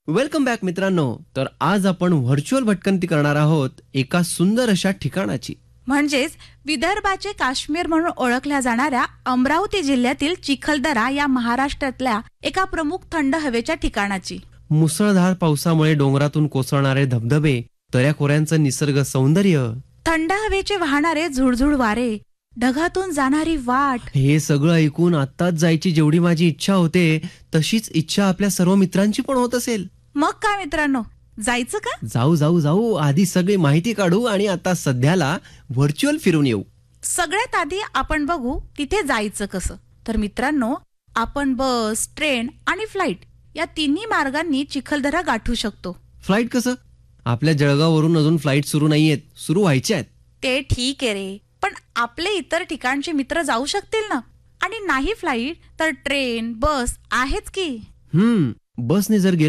Welcome back मित्रांनो. तर आज आपण व्हर्च्युअल भटकंती करणार आहोत एका सुंदर अशा ठिकाणाची. म्हणजेच विदर्भाचे काश्मीर म्हणून ओळखल्या जाणाऱ्या अमरावती जिल्ह्यातील चिखलदरा या महाराष्ट्रातल्या एका प्रमुख थंड हवेच्या ठिकाणाची. मुसळधार पावसामुळे डोंगरातून कोसळणारे धबधबे, दऱ्याखोऱ्यांचं निसर्ग सौंदर्य, थंड हवेचे वाहणारे झुळझुळ वारे, ढगातून जाणारी वाट, हे सगळं ऐकून आत्ताच जायची जेवढी माझी इच्छा होते तशीच इच्छा आपल्या सर्व मित्रांची पण होत असेल. मग काय मित्रांनो, जायचं का? जाऊ जाऊ जाऊ. आधी सगळी माहिती काढू आणि आता सध्याला व्हर्च्युअल फिरून येऊ. सगळ्यात आधी आपण बघू तिथे जायचं कसं. तर मित्रांनो, आपण बस, ट्रेन आणि फ्लाईट या तिन्ही मार्गांनी चिखलदरा गाठू शकतो. फ्लाईट कसं? आपल्या जळगाववरून अजून फ्लाईट सुरू नाहीयेत, सुरू व्हायच्या आहेत. ते ठीक आहे रे, पण आपले इतर ठिकाणचे मित्र जाऊ शकतील ना. आणि नाही फ्लाईट तर ट्रेन, बस आहेच की. बसने जर गेलो